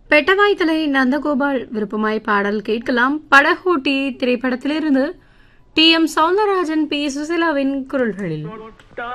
பெட்டவாய்த்தலை நந்தகோபால் விருப்பமாய் பாடல் கேட்கலாம். படகோட்டி திரைப்படத்திலிருந்து டி எம் சௌந்தரராஜன் பி சுசிலாவின் குரல்களில்.